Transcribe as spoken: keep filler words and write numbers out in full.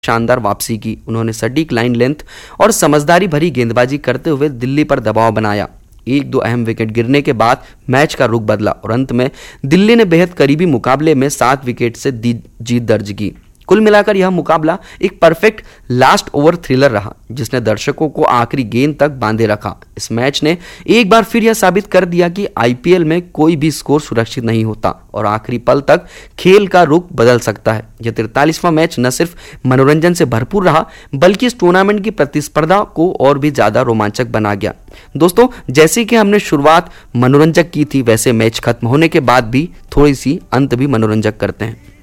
शानदार वापसी की। उन्होंने सटीक लाइन लेंथ और समझदारी भरी गेंदबाजी करते हुए दिल्ली पर दबाव बनाया। एक दो अहम विकेट गिरने के बाद मैच का रुख बदला और अंत में दिल्ली ने बेहद करीबी मुकाबले में सात विकेट से जीत दर्ज की। कुल मिलाकर यह मुकाबला एक परफेक्ट लास्ट ओवर थ्रिलर रहा, जिसने दर्शकों को आखिरी गेंद तक बांधे रखा। इस मैच ने एक बार फिर यह साबित कर दिया कि आईपीएल में कोई भी स्कोर सुरक्षित नहीं होता और आखिरी पल तक खेल का रुख बदल सकता है। यह तिरतालीसवां मैच न सिर्फ मनोरंजन से भरपूर रहा, बल्कि इस टूर्नामेंट की प्रतिस्पर्धा को और भी ज्यादा रोमांचक बना गया। दोस्तों, जैसे कि हमने शुरुआत मनोरंजक की थी, वैसे मैच खत्म होने के बाद भी थोड़ी सी अंत भी मनोरंजक करते हैं।